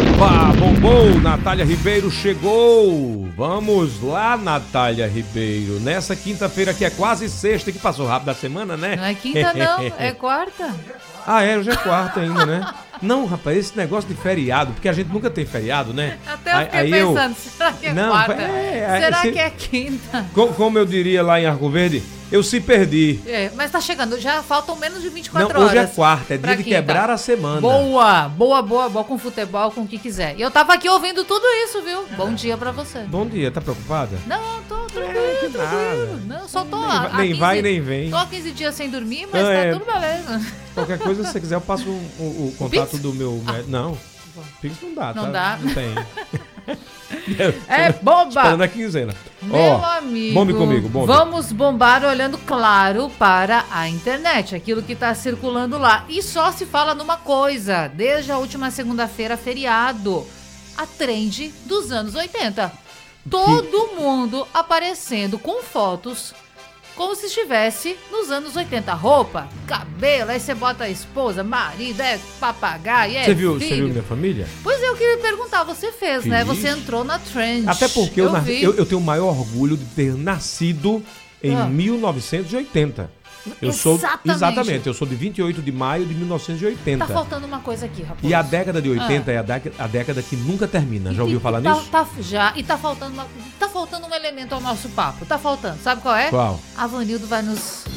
Opa, bombou, Natália Ribeiro chegou. Vamos lá, Natália Ribeiro. Nessa quinta-feira que é quase sexta, que passou rápido a semana, né? Não é quinta não, é quarta. Ah, hoje é quarta ainda, né? Não, rapaz, esse negócio de feriado, porque a gente nunca tem feriado, né? Até eu fiquei pensando, será que é quarta? Será que é quinta? Como eu diria lá em Arco Verde, eu se perdi. É, mas tá chegando, já faltam menos de 24 Hoje horas. é quarta, é dia de quebrar a semana. Boa, com futebol, com o que quiser. E eu tava aqui ouvindo tudo isso, viu? Bom dia pra você. Bom dia, tá preocupada? Não, tô tranquilo, tranquilo. Não, só tô nem vai, nem vem. Tô há 15 dias sem dormir, mas tá tudo beleza. Qualquer coisa, se você quiser, eu passo o contato Pix? do meu... Não, Pix não dá, Não tá? dá? Não tem. É boba! Esperando a quinzena. Meu amigo, bombe comigo, bombe. Vamos bombar olhando, claro, para a internet, aquilo que tá circulando lá. E só se fala numa coisa, desde a última segunda-feira, feriado, a trend dos anos 80. Todo mundo aparecendo com fotos como se estivesse nos anos 80. Roupa, cabelo, aí você bota a esposa, marido, é papagaio, é Você viu filho. Minha Família? Pois eu queria perguntar, você fez, né? Você entrou na trend. Até porque eu tenho o maior orgulho de ter nascido em 1980. Exatamente, eu sou de 28 de maio de 1980. Tá faltando uma coisa aqui, rapaz. E a década de 80 é a década que nunca termina. Já ouviu falar nisso? E tá faltando um elemento ao nosso papo. Tá faltando. Sabe qual é? Qual? A Vanildo vai nos